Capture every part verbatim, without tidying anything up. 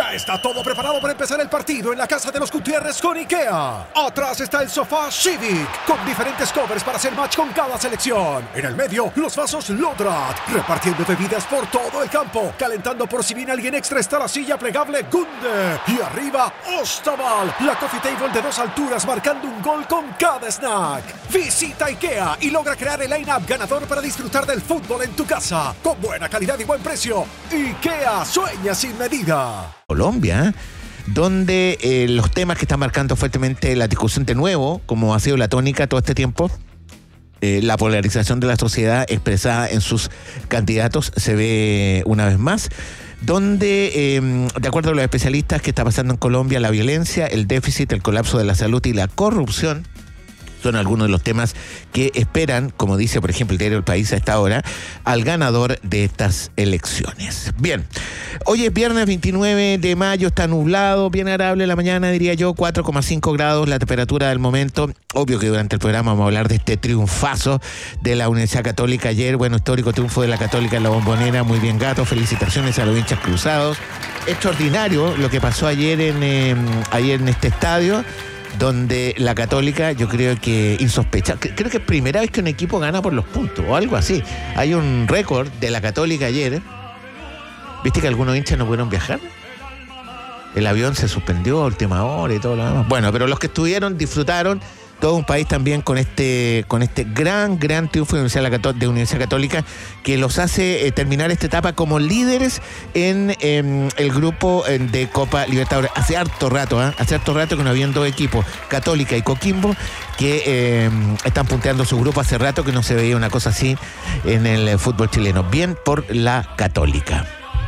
Ya está todo preparado para empezar el partido en la casa de los Gutiérrez con IKEA. Atrás está el sofá Civic, con diferentes covers para hacer match con cada selección. En el medio, los vasos Lodrat, repartiendo bebidas por todo el campo. Calentando por si viene alguien extra está la silla plegable Gunde. Y arriba, Ostaval, la coffee table de dos alturas marcando un gol con cada snack. Visita IKEA y logra crear el line-up ganador para disfrutar del fútbol en tu casa. Con buena calidad y buen precio. IKEA, sueña sin medida. Colombia, donde eh, los temas que están marcando fuertemente la discusión de nuevo, como ha sido la tónica todo este tiempo, eh, la polarización de la sociedad expresada en sus candidatos se ve una vez más, donde, eh, de acuerdo a los especialistas, ¿qué está pasando en Colombia? La violencia, el déficit, el colapso de la salud y la corrupción son algunos de los temas que esperan, como dice por ejemplo el diario El País a esta hora, al ganador de estas elecciones. Bien, hoy es viernes veintinueve de mayo, está nublado, bien agradable la mañana, diría yo, cuatro coma cinco grados la temperatura del momento. Obvio que durante el programa vamos a hablar de este triunfazo de la Universidad Católica ayer, bueno, histórico triunfo de la Católica en la Bombonera, muy bien gato, felicitaciones a los hinchas cruzados. Extraordinario lo que pasó ayer en, eh, ayer en este estadio, donde la Católica, yo creo que insospechable, creo que es primera vez que un equipo gana por los puntos o algo así. Hay un récord de la Católica ayer. ¿Viste que algunos hinchas no pudieron viajar? El avión se suspendió a última hora y todo lo demás. Bueno, pero los que estuvieron disfrutaron. Todo un país también con este con este gran, gran triunfo de Universidad, de Universidad Católica, que los hace eh, terminar esta etapa como líderes en eh, el grupo eh, de Copa Libertadores. Hace harto rato, ¿eh? Hace harto rato que no habían dos equipos, Católica y Coquimbo, que eh, están punteando su grupo. Hace rato que no se veía una cosa así en el eh, fútbol chileno. Bien por la Católica.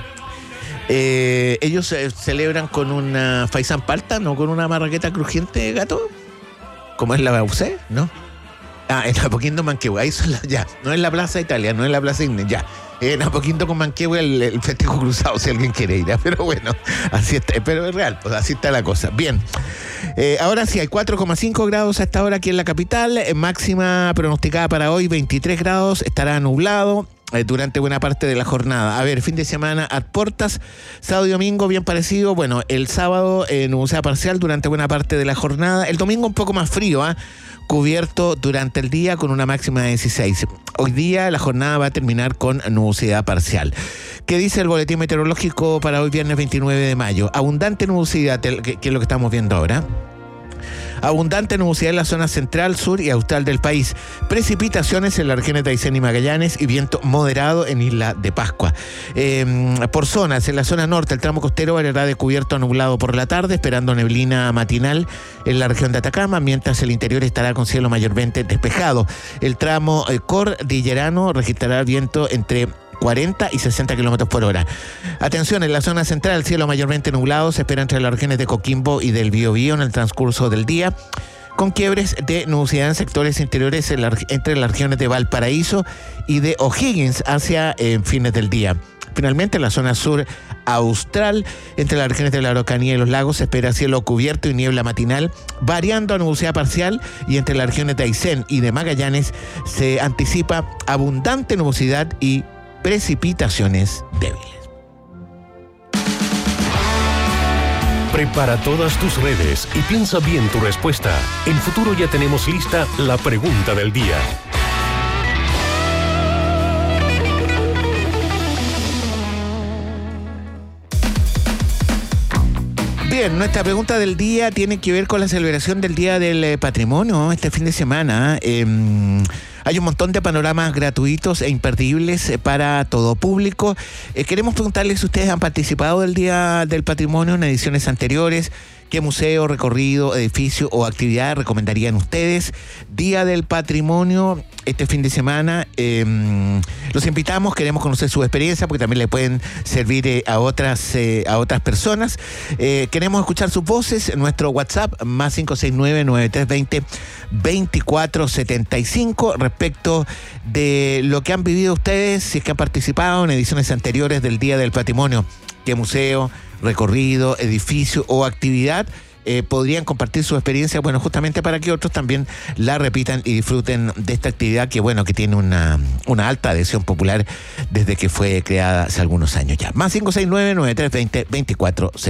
Eh, ellos eh, celebran con una faisán palta, no con una marraqueta crujiente, gato. ¿Cómo es la U C? ¿No? Ah, en Apoquindo Manquehue, ahí son las, ya, no es la Plaza Italia, no es la Plaza India, ya. En Apoquindo con Manquehue el, el festejo cruzado, si alguien quiere ir, pero bueno, así está, pero es real, pues así está la cosa. Bien, eh, ahora sí, hay cuatro coma cinco grados a esta hora aquí en la capital, eh, máxima pronosticada para hoy, veintitrés grados, estará nublado durante buena parte de la jornada. A ver, fin de semana a portas, sábado y domingo bien parecido. Bueno, el sábado eh, nubosidad parcial durante buena parte de la jornada. El domingo un poco más frío, ¿eh? Cubierto durante el día con una máxima de dieciséis. Hoy día la jornada va a terminar con nubosidad parcial. ¿Qué dice el boletín meteorológico para hoy viernes veintinueve de mayo? Abundante nubosidad, que, que es lo que estamos viendo ahora. Abundante nubosidad en la zona central, sur y austral del país. Precipitaciones en las regiones de Aysén y Magallanes y viento moderado en Isla de Pascua. Eh, por zonas, en la zona norte, el tramo costero variará de cubierto a nublado por la tarde, esperando neblina matinal en la región de Atacama, mientras el interior estará con cielo mayormente despejado. El tramo eh, cordillerano registrará viento entre cuarenta y sesenta kilómetros por hora. Atención, en la zona central, cielo mayormente nublado, se espera entre las regiones de Coquimbo y del Biobío en el transcurso del día, con quiebres de nubosidad en sectores interiores en la, entre las regiones de Valparaíso y de O'Higgins hacia eh, fines del día. Finalmente, en la zona sur austral, entre las regiones de la Araucanía y los lagos, se espera cielo cubierto y niebla matinal, variando a nubosidad parcial, y entre las regiones de Aysén y de Magallanes se anticipa abundante nubosidad y precipitaciones débiles. Prepara todas tus redes y piensa bien tu respuesta. En Futuro ya tenemos lista la pregunta del día. Bien, nuestra pregunta del día tiene que ver con la celebración del Día del Patrimonio este fin de semana. Eh, Hay un montón de panoramas gratuitos e imperdibles para todo público. Eh, queremos preguntarles si ustedes han participado del Día del Patrimonio en ediciones anteriores. ¿Qué museo, recorrido, edificio o actividad recomendarían ustedes? Día del Patrimonio este fin de semana. Eh, los invitamos, queremos conocer su experiencia porque también le pueden servir eh, a otras eh, a otras personas. Eh, queremos escuchar sus voces. Nuestro WhatsApp, más cinco seis nueve, nueve tres dos cero, dos cuatro siete cinco, respecto de lo que han vivido ustedes, si es que han participado en ediciones anteriores del Día del Patrimonio. ¿Qué museo, recorrido, edificio o actividad eh, podrían compartir su experiencia? Bueno, justamente para que otros también la repitan y disfruten de esta actividad que, bueno, que tiene una, una alta adhesión popular desde que fue creada hace algunos años ya. Más cinco seis nueve, nueve tres dos cero, dos cuatro siete cinco.